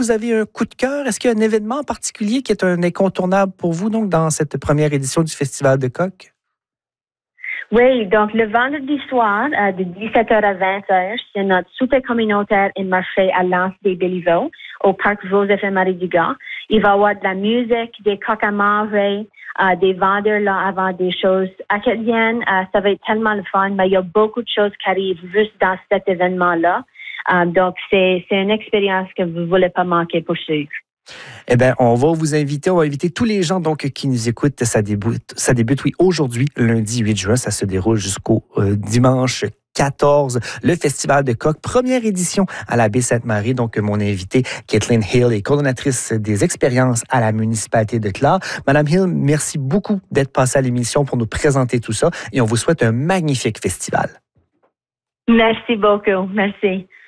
vous avez un coup de cœur? Est-ce qu'il y a un événement en particulier qui est un incontournable pour vous donc dans cette première édition du Festival de coq? Oui, donc le vendredi soir, de 17h à 20h, c'est notre souper communautaire et marché à l'Anse des Béliveaux, au parc Joseph et Marie Dugas. Il va y avoir de la musique, des coqs à manger, des vendeurs là avant des choses acadiennes. Ça va être tellement le fun, mais il y a beaucoup de choses qui arrivent juste dans cet événement-là. Donc, c'est une expérience que vous ne voulez pas manquer pour suivre. Eh bien, on va inviter tous les gens donc qui nous écoutent. Ça débute oui, aujourd'hui, lundi 8 juin. Ça se déroule jusqu'au dimanche 14, le Festival de coq, première édition à la Baie-Sainte-Marie. Donc, mon invitée, Kathleen Hill, est coordonnatrice des expériences à la municipalité de Clare. Madame Hill, merci beaucoup d'être passée à l'émission pour nous présenter tout ça et on vous souhaite un magnifique festival. Merci beaucoup. Merci.